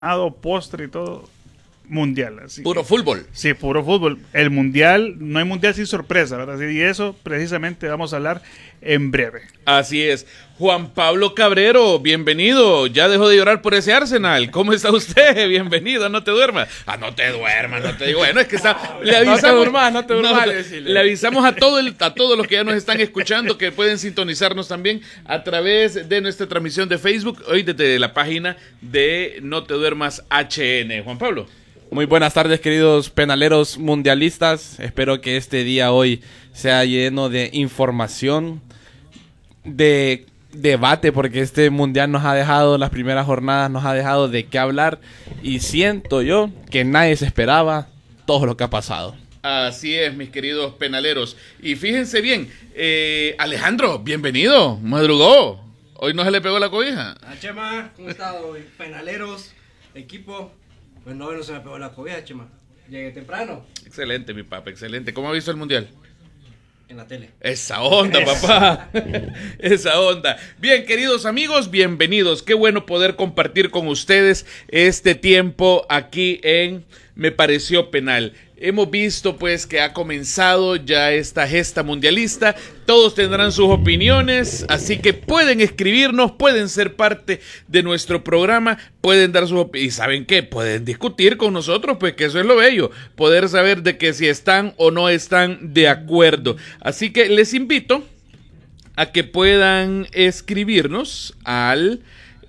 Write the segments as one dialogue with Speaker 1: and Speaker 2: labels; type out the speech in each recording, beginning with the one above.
Speaker 1: postre y todo, mundial. Así
Speaker 2: Puro fútbol.
Speaker 1: Sí, puro fútbol. El mundial, no hay mundial sin sorpresa, ¿verdad? Y eso precisamente vamos a hablar en breve.
Speaker 2: Así es. Juan Pablo Cabrero, bienvenido. Ya dejó de llorar por ese Arsenal. ¿Cómo está usted? Bienvenido, no te duermas. No te duermas, no te digo. Bueno, es que le avisamos.
Speaker 3: No te durmas.
Speaker 2: Le avisamos a todos los que ya nos están escuchando que pueden sintonizarnos también a través de nuestra transmisión de Facebook, hoy desde la página de No Te Duermas HN. Juan Pablo.
Speaker 3: Muy buenas tardes, queridos penaleros mundialistas. Espero que este día hoy sea lleno de información, de debate, porque este mundial nos ha dejado, las primeras jornadas nos ha dejado de qué hablar, y siento yo que nadie se esperaba todo lo que ha pasado.
Speaker 2: Así es, mis queridos penaleros. Y fíjense bien, Alejandro, bienvenido, madrugó. Hoy no se le pegó la cobija.
Speaker 4: Chema, ¿cómo está hoy? Penaleros, equipo. Pues no se me pegó la cobija, Chema. Llegué temprano.
Speaker 2: Excelente, mi papá, excelente. ¿Cómo ha visto el mundial?
Speaker 4: En la tele.
Speaker 2: Esa onda, papá. Esa onda. Bien, queridos amigos, bienvenidos. Qué bueno poder compartir con ustedes este tiempo aquí en Me Pareció Penal. Hemos visto pues que ha comenzado ya esta gesta mundialista. Todos tendrán sus opiniones, así que pueden escribirnos, pueden ser parte de nuestro programa, pueden dar sus opiniones. ¿Y saben qué? Pueden discutir con nosotros, pues que eso es lo bello, poder saber de que si están o no están de acuerdo. Así que les invito a que puedan escribirnos al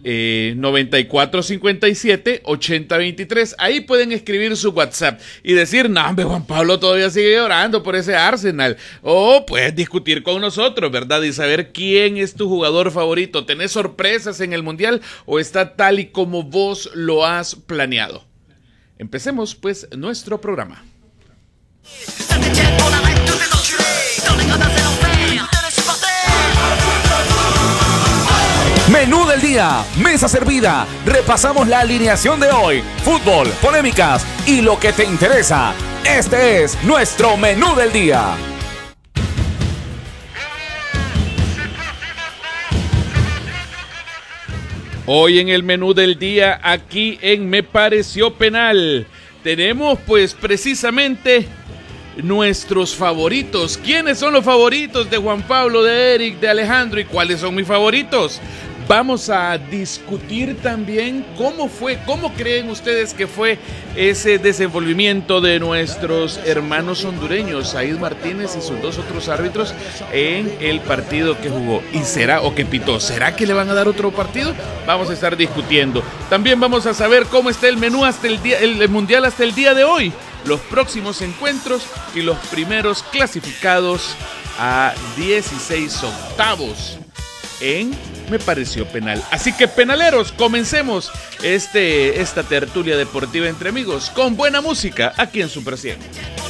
Speaker 2: 9457-8023. Ahí pueden escribir su WhatsApp y decir, no, hombre, Juan Pablo todavía sigue llorando por ese Arsenal. O puedes discutir con nosotros, ¿verdad? Y saber quién es tu jugador favorito. ¿Tenés sorpresas en el mundial o está tal y como vos lo has planeado? Empecemos pues nuestro programa.
Speaker 5: Menú del día, mesa servida, repasamos la alineación de hoy, fútbol, polémicas y lo que te interesa. Este es nuestro menú del día.
Speaker 2: Hoy en el menú del día, aquí en Me Pareció Penal, tenemos pues precisamente nuestros favoritos. ¿Quiénes son los favoritos de Juan Pablo, de Eric, de Alejandro y cuáles son mis favoritos? Vamos a discutir también cómo creen ustedes que fue ese desenvolvimiento de nuestros hermanos hondureños, Said Martínez y sus dos otros árbitros en el partido que jugó. ¿Y será o que pitó? ¿Será que le van a dar otro partido? Vamos a estar discutiendo. También vamos a saber cómo está el menú hasta el mundial hasta el día de hoy, los próximos encuentros y los primeros clasificados a 16/8 en Me Pareció Penal. Así que, penaleros, comencemos esta tertulia deportiva entre amigos con buena música aquí en Super 100.